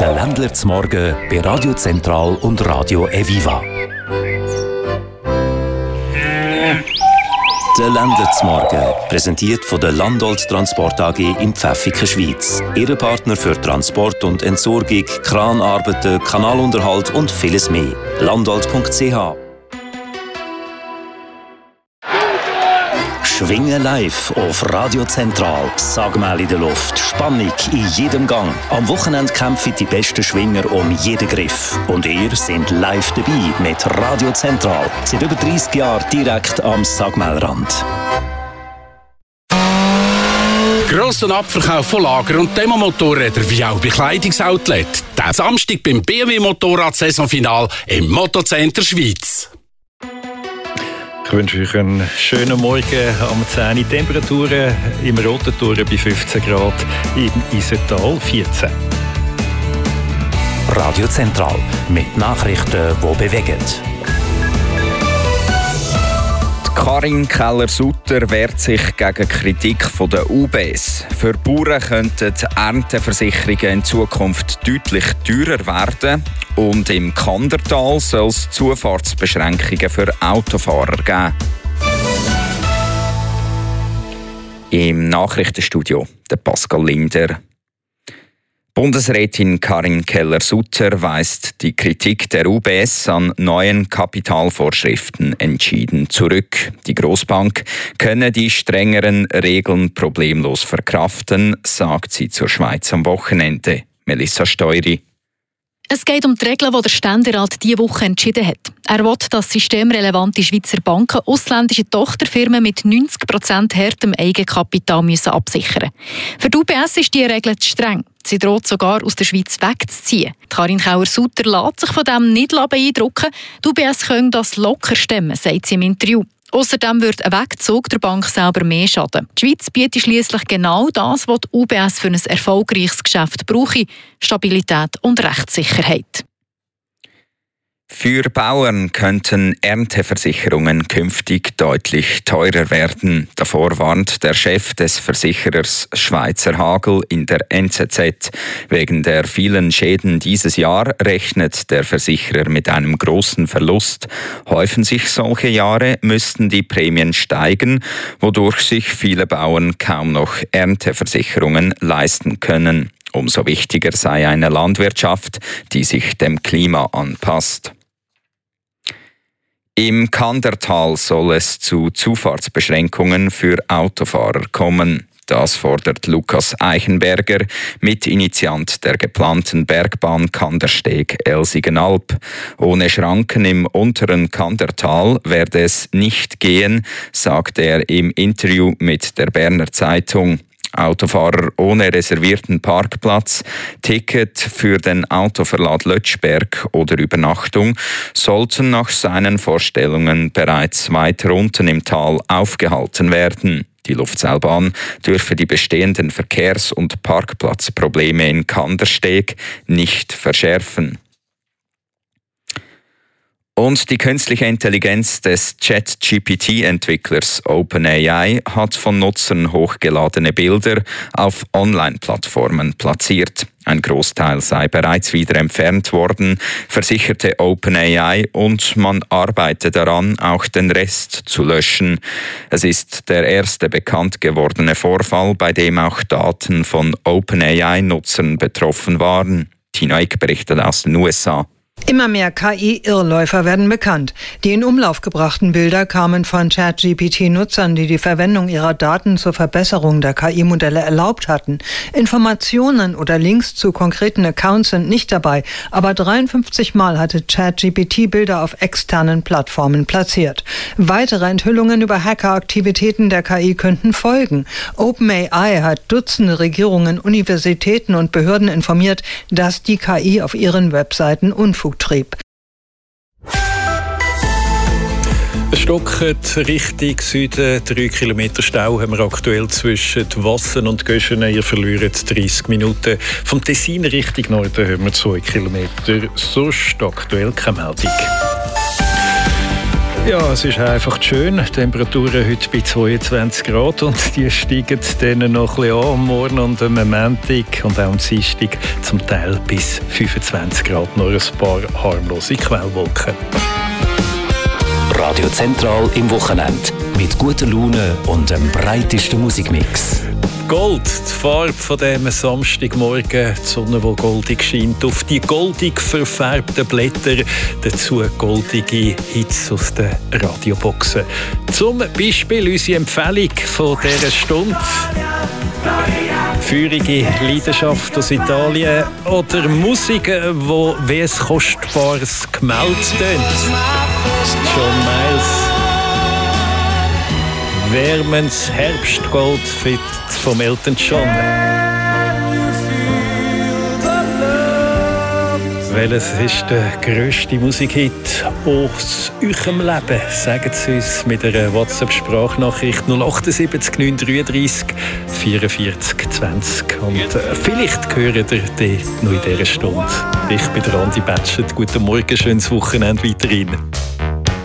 Der Ländler zum Morgen bei Radio Zentral und Radio Eviva. Der Ländler zum Morgen, präsentiert von der Landolt Transport AG in Pfäffiken, Schweiz. Ihre Partner für Transport und Entsorgung, Kranarbeiten, Kanalunterhalt und vieles mehr. Landolt.ch. Schwingen live auf Radio Zentral. Sagmal in der Luft. Spannung in jedem Gang. Am Wochenende kämpfen die besten Schwinger um jeden Griff. Und ihr seid live dabei mit Radio Zentral. Seit über 30 Jahren direkt am Sagmalrand. Grosser Abverkauf von Lager- und Demomotorrädern wie auch Bekleidungsoutlet. Diesen Samstag beim BMW Motorrad-Saisonfinal im Motocenter Schweiz. Ich wünsche euch einen schönen Morgen am 10 Uhr. Temperaturen im Rotentor bei 15 Grad, im Isental 14. Radio Zentral mit Nachrichten, die bewegen. Karin Keller-Sutter wehrt sich gegen Kritik von der UBS. Für Bauern könnten Ernteversicherungen in Zukunft deutlich teurer werden. Und im Kandertal soll es Zufahrtsbeschränkungen für Autofahrer geben. Im Nachrichtenstudio der Pascal Linder. Bundesrätin Karin Keller-Sutter weist die Kritik der UBS an neuen Kapitalvorschriften entschieden zurück. Die Grossbank könne die strengeren Regeln problemlos verkraften, sagt sie zur Schweiz am Wochenende. Melissa Steury. Es geht um die Regeln, die der Ständerat diese Woche entschieden hat. Er will, dass systemrelevante Schweizer Banken ausländische Tochterfirmen mit 90% härtem Eigenkapital absichern müssen. Für die UBS ist diese Regel zu streng. Sie droht sogar, aus der Schweiz wegzuziehen. Karin Keller-Sutter lässt sich von dem nicht beeindrucken. Die UBS können das locker stemmen, sagt sie im Interview. Außerdem würde ein Wegzug der Bank selber mehr schaden. Die Schweiz bietet schliesslich genau das, was die UBS für ein erfolgreiches Geschäft brauche: Stabilität und Rechtssicherheit. Für Bauern könnten Ernteversicherungen künftig deutlich teurer werden. Davor warnt der Chef des Versicherers Schweizer Hagel in der NZZ. Wegen der vielen Schäden dieses Jahr rechnet der Versicherer mit einem großen Verlust. Häufen sich solche Jahre, müssten die Prämien steigen, wodurch sich viele Bauern kaum noch Ernteversicherungen leisten können. Umso wichtiger sei eine Landwirtschaft, die sich dem Klima anpasst. Im Kandertal soll es zu Zufahrtsbeschränkungen für Autofahrer kommen. Das fordert Lukas Eichenberger, Mitinitiant der geplanten Bergbahn Kandersteg-Elsigenalp. Ohne Schranken im unteren Kandertal werde es nicht gehen, sagt er im Interview mit der Berner Zeitung. Autofahrer ohne reservierten Parkplatz, Ticket für den Autoverlad Lötschberg oder Übernachtung sollten nach seinen Vorstellungen bereits weiter unten im Tal aufgehalten werden. Die Luftseilbahn dürfe die bestehenden Verkehrs- und Parkplatzprobleme in Kandersteg nicht verschärfen. Und die künstliche Intelligenz des ChatGPT-Entwicklers OpenAI hat von Nutzern hochgeladene Bilder auf Online-Plattformen platziert. Ein Großteil sei bereits wieder entfernt worden, versicherte OpenAI, und man arbeite daran, auch den Rest zu löschen. Es ist der erste bekannt gewordene Vorfall, bei dem auch Daten von OpenAI-Nutzern betroffen waren. Tina Eck berichtet aus den USA. Immer mehr KI-Irrläufer werden bekannt. Die in Umlauf gebrachten Bilder kamen von ChatGPT-Nutzern, die die Verwendung ihrer Daten zur Verbesserung der KI-Modelle erlaubt hatten. Informationen oder Links zu konkreten Accounts sind nicht dabei, aber 53 Mal hatte ChatGPT Bilder auf externen Plattformen platziert. Weitere Enthüllungen über Hackeraktivitäten der KI könnten folgen. OpenAI hat Dutzende Regierungen, Universitäten und Behörden informiert, dass die KI auf ihren Webseiten Unfug trieb. Es stockt Richtung Süden. 3 Kilometer Stau haben wir aktuell zwischen Wassen und Göschenen. Ihr verliert 30 Minuten. Vom Tessin Richtung Norden haben wir 2 Kilometer. Sonst aktuell keine Meldung. Ja, es ist einfach schön. Die Temperaturen heute bei 22 Grad und die steigen dann noch ein bisschen an am Morgen und am Montag und auch am Dienstag zum Teil bis 25 Grad, noch ein paar harmlose Quellwolken. Radio Zentral im Wochenende mit guter Laune und dem breitesten Musikmix. Gold, die Farbe von diesem Samstagmorgen, die Sonne, die goldig scheint, auf die goldig verfärbten Blätter, dazu goldige Hits aus den Radioboxen. Zum Beispiel unsere Empfehlung von dieser Stunde. Feurige Leidenschaft aus Italien oder Musik, die wie ein kostbares Gemälde tönt. John Miles. Wärmendes Herbstgold vom Elton John. Welches ist der grösste Musikhit aus eurem Leben? Sagen Sie uns mit einer WhatsApp-Sprachnachricht 078 933 44 20. Und vielleicht hören ihr den noch in dieser Stunde. Ich bin Andi Betschert. Guten Morgen, schönes Wochenende weiterhin.